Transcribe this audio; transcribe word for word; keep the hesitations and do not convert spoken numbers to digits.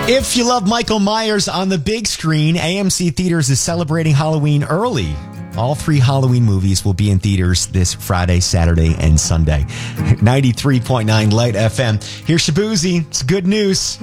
If you love Michael Myers on the big screen, A M C Theaters is celebrating Halloween early. All three Halloween movies will be in theaters this Friday, Saturday, and Sunday. ninety-three point nine Light F M. Here's Shabuzi. It's good news.